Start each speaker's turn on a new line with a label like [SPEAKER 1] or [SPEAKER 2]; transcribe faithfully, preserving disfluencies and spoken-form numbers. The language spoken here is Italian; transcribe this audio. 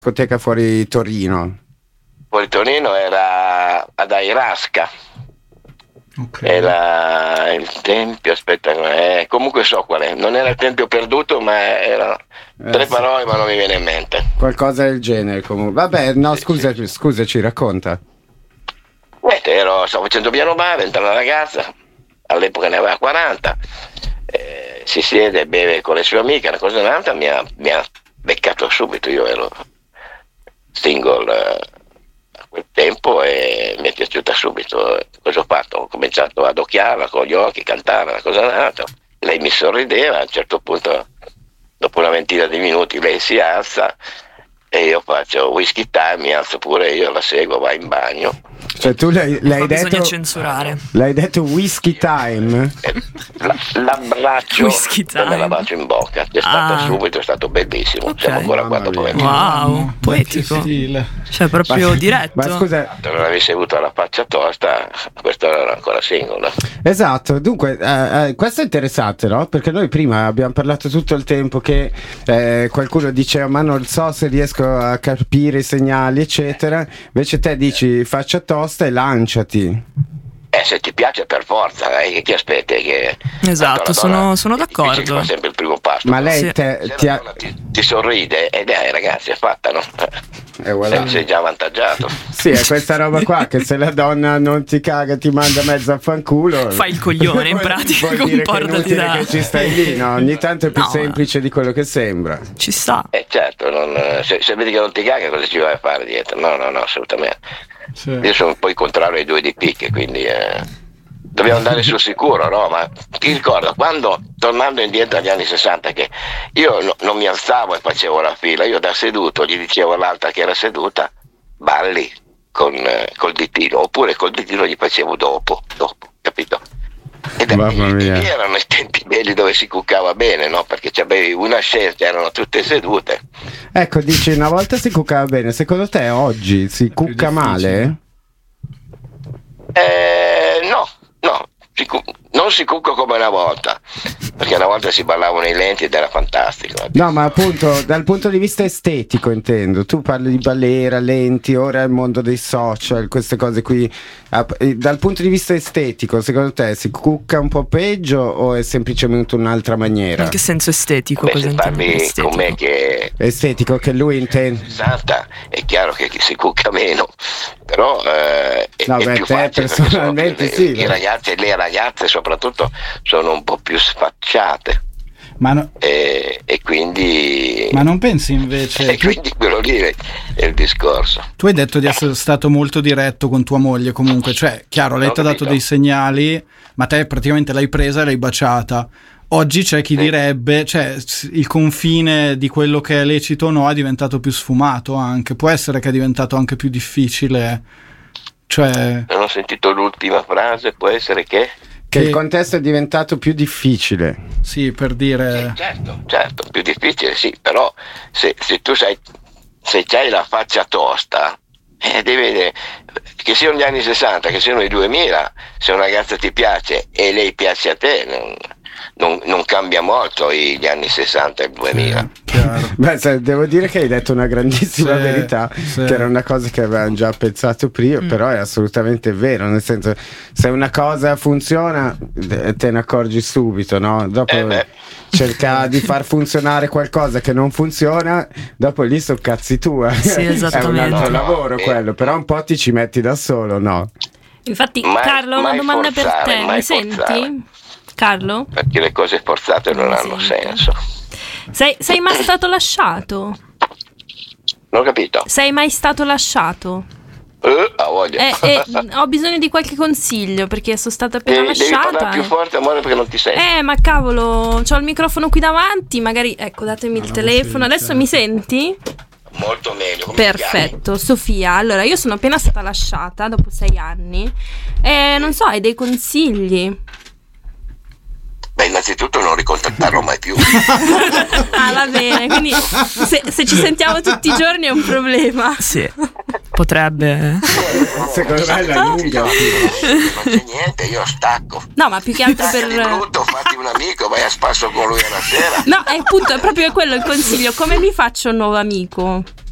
[SPEAKER 1] discoteca fuori Torino?
[SPEAKER 2] Fuori Torino era ad Airasca.
[SPEAKER 3] Okay.
[SPEAKER 2] Era il tempio, aspetta, eh, comunque so qual è. Non era il tempio perduto, ma era
[SPEAKER 1] Eh,
[SPEAKER 2] tre
[SPEAKER 1] sì.
[SPEAKER 2] parole, ma non mi viene in mente.
[SPEAKER 1] Qualcosa del genere comunque. Vabbè, no,
[SPEAKER 2] Sì,
[SPEAKER 1] scusa,
[SPEAKER 2] sì.
[SPEAKER 1] scusaci, racconta.
[SPEAKER 2] Niente, ero, stavo facendo piano bar, entra una ragazza, all'epoca ne aveva quaranta, eh, si siede, beve con le sue amiche, una cosa e un'altra, mi ha, mi ha beccato subito, io ero single eh, a quel tempo e mi è piaciuta subito. Cosa ho fatto? Ho cominciato ad occhiarla con gli occhi, cantare, una cosa e un'altra, lei mi sorrideva, a un certo punto, dopo una ventina di minuti, lei si alza e io faccio whisky time, mi alzo pure io, la seguo, va in bagno.
[SPEAKER 1] Cioè tu l'hai, l'hai
[SPEAKER 4] Ma bisogna
[SPEAKER 1] detto
[SPEAKER 4] censurare.
[SPEAKER 1] l'hai detto whisky time?
[SPEAKER 2] La, l'abbraccio
[SPEAKER 4] Whisky
[SPEAKER 2] e me la
[SPEAKER 4] time.
[SPEAKER 2] bacio in bocca, è stato
[SPEAKER 4] Ah.
[SPEAKER 2] subito, è stato bellissimo.
[SPEAKER 4] Ok.
[SPEAKER 2] Siamo ancora qua
[SPEAKER 1] Mamma
[SPEAKER 2] dopo
[SPEAKER 1] mia.
[SPEAKER 2] venti
[SPEAKER 4] Wow,
[SPEAKER 3] Che
[SPEAKER 4] poetico.
[SPEAKER 3] stile.
[SPEAKER 4] Cioè proprio
[SPEAKER 1] Ma-
[SPEAKER 4] diretto.
[SPEAKER 1] Ma scusa,
[SPEAKER 2] Se non avessi avuto la faccia tosta, questo era ancora single.
[SPEAKER 1] esatto, dunque eh, eh, questo è interessante, no? Perché noi prima abbiamo parlato tutto il tempo che eh, qualcuno diceva ma non so se riesco a capire i segnali eccetera, invece te dici faccia tosta e lanciati.
[SPEAKER 2] Eh, se ti piace per forza, eh, che ti aspetti? Che
[SPEAKER 4] Esatto,
[SPEAKER 2] tanto la
[SPEAKER 4] sono-
[SPEAKER 2] donna
[SPEAKER 4] sono
[SPEAKER 2] è difficile
[SPEAKER 4] d'accordo.
[SPEAKER 2] che fa sempre il primo passo.
[SPEAKER 1] Ma lei
[SPEAKER 4] Sì.
[SPEAKER 1] te,
[SPEAKER 2] Se
[SPEAKER 1] ti
[SPEAKER 2] la
[SPEAKER 1] ha...
[SPEAKER 2] donna ti, ti sorride, e dai ragazzi, è fatta, no?
[SPEAKER 1] Eh, voilà.
[SPEAKER 2] Sei, sei già avvantaggiato.
[SPEAKER 1] Sì, è questa roba qua che se la donna non ti caga ti manda mezzo a fanculo.
[SPEAKER 4] Fai il coglione, in
[SPEAKER 1] vuol-
[SPEAKER 4] pratica,
[SPEAKER 1] vuol dire che è
[SPEAKER 4] comportati
[SPEAKER 1] inutile
[SPEAKER 4] da-
[SPEAKER 1] che ci stai lì, no? Ogni tanto è più
[SPEAKER 4] No,
[SPEAKER 1] semplice di quello che sembra.
[SPEAKER 4] Ci sta.
[SPEAKER 2] Eh certo, non, se, se vedi che non ti caga, cosa ci vai a fare dietro? No, no, no, assolutamente.
[SPEAKER 3] Sì.
[SPEAKER 2] Io sono un po' il contrario ai due di picche, quindi eh, dobbiamo andare sul sicuro, no? Ma ti ricordo, quando, tornando indietro agli anni sessanta, che io no- non mi alzavo e facevo la fila, io da seduto gli dicevo all'altra che era seduta, balli con, eh, col ditino, oppure col ditino gli facevo dopo, dopo, capito? Ed
[SPEAKER 1] Mamma
[SPEAKER 2] e-
[SPEAKER 1] mia.
[SPEAKER 2] e erano i tempi belli dove si cuccava bene, no? Perché c'avevi una scelta, erano tutte sedute.
[SPEAKER 1] Ecco, dici una volta si cuccava bene, secondo te oggi si cucca
[SPEAKER 3] difficile.
[SPEAKER 1] male?
[SPEAKER 2] Eh, no, no, si cu- non si cucca come una volta, perché una volta si ballavano i lenti ed era fantastico.
[SPEAKER 1] No, ma appunto dal punto di vista estetico intendo, tu parli di balera, lenti, ora è il mondo dei social, queste cose qui. Ah, eh, dal punto di vista estetico, secondo te si cucca un po' peggio o è semplicemente un'altra maniera?
[SPEAKER 4] In che senso estetico?
[SPEAKER 2] Beh,
[SPEAKER 4] Cosa
[SPEAKER 2] se
[SPEAKER 4] intendi per
[SPEAKER 2] parli
[SPEAKER 4] estetico?
[SPEAKER 2] con me che
[SPEAKER 1] Estetico che lui intende.
[SPEAKER 2] sessanta è chiaro che si cucca meno, però eh, è,
[SPEAKER 1] No,
[SPEAKER 2] è
[SPEAKER 1] beh,
[SPEAKER 2] più
[SPEAKER 1] te
[SPEAKER 2] facile perché
[SPEAKER 1] personalmente
[SPEAKER 2] sono-
[SPEAKER 1] sì,
[SPEAKER 2] i
[SPEAKER 1] no?
[SPEAKER 2] ragazzi e le ragazze soprattutto sono un po' più sfacciate
[SPEAKER 3] Ma, no-
[SPEAKER 2] e, e quindi
[SPEAKER 3] ma non pensi invece
[SPEAKER 2] e
[SPEAKER 3] tu,
[SPEAKER 2] quindi quello lì è è il discorso.
[SPEAKER 3] tu hai detto di essere stato molto diretto con tua moglie comunque, cioè chiaro lei
[SPEAKER 2] Ho
[SPEAKER 3] ti ha dato
[SPEAKER 2] capito.
[SPEAKER 3] dei segnali ma te praticamente l'hai presa e l'hai baciata. Oggi c'è chi
[SPEAKER 2] Sì.
[SPEAKER 3] direbbe, cioè s- il confine di quello che è lecito o no è diventato più sfumato anche, può essere che è diventato anche più difficile, cioè
[SPEAKER 2] Non ho sentito l'ultima frase, può essere che
[SPEAKER 1] Che
[SPEAKER 3] Che-
[SPEAKER 1] il contesto è diventato più difficile.
[SPEAKER 3] sì, per dire
[SPEAKER 2] certo, certo, più difficile sì, però se, se tu sei se c'hai la faccia tosta eh, devi vedere che siano gli anni sessanta, che siano i duemila, se una ragazza ti piace e lei piace a te non, non, non cambia molto i- gli anni sessanta e il duemila.
[SPEAKER 3] chiaro.
[SPEAKER 1] Beh, sai, devo dire che hai detto una grandissima
[SPEAKER 3] Sì,
[SPEAKER 1] verità,
[SPEAKER 3] sì.
[SPEAKER 1] che era una cosa che avevamo già pensato prima,
[SPEAKER 4] Mm.
[SPEAKER 1] però è assolutamente vero, nel senso, se una cosa funziona eh, te ne accorgi subito, no? Dopo
[SPEAKER 2] Eh beh.
[SPEAKER 1] cerca di far funzionare qualcosa che non funziona, dopo lì sono cazzi tua.
[SPEAKER 4] Sì,
[SPEAKER 1] È un
[SPEAKER 4] esattamente.
[SPEAKER 1] altro
[SPEAKER 2] No, no,
[SPEAKER 1] lavoro
[SPEAKER 2] eh.
[SPEAKER 1] quello, però un po' ti ci metti da solo, no?
[SPEAKER 5] Infatti,
[SPEAKER 2] Mai-
[SPEAKER 5] Carlo, una
[SPEAKER 2] mai
[SPEAKER 5] domanda
[SPEAKER 2] forzare,
[SPEAKER 5] per te.
[SPEAKER 2] mai
[SPEAKER 5] Mi senti?
[SPEAKER 2] forzare.
[SPEAKER 5] Carlo?
[SPEAKER 2] Perché le cose forzate non
[SPEAKER 5] Mi
[SPEAKER 2] hanno
[SPEAKER 5] sento.
[SPEAKER 2] senso.
[SPEAKER 5] Sei, sei mai stato lasciato?
[SPEAKER 2] Non ho capito.
[SPEAKER 5] Sei mai stato lasciato?
[SPEAKER 2] Eh, ha voglia.
[SPEAKER 5] Eh, eh, ho bisogno di qualche consiglio perché sono stata appena
[SPEAKER 2] Eh, devi
[SPEAKER 5] lasciata.
[SPEAKER 2] parlare più
[SPEAKER 5] e-
[SPEAKER 2] forte, amore, perché non ti senti.
[SPEAKER 5] Eh, ma cavolo, c'ho il microfono qui davanti, magari, ecco, datemi il telefono. Adesso mi senti?
[SPEAKER 2] Molto meglio. Come ti chiami?
[SPEAKER 5] Perfetto, Sofia. Allora, io sono appena stata lasciata dopo sei anni e non so, hai dei consigli?
[SPEAKER 2] Beh, innanzitutto non ricontattarlo mai più.
[SPEAKER 5] Ah, va bene, quindi se, se ci sentiamo tutti i giorni è un problema.
[SPEAKER 4] Sì, potrebbe.
[SPEAKER 1] Secondo me è la lunga.
[SPEAKER 2] Non c'è niente, io stacco.
[SPEAKER 5] No, ma più che altro
[SPEAKER 2] Stacca di
[SPEAKER 5] per...
[SPEAKER 2] brutto, fatti un amico, vai a spasso con lui alla sera.
[SPEAKER 5] No, è appunto, è proprio quello il consiglio. Come mi faccio un nuovo amico?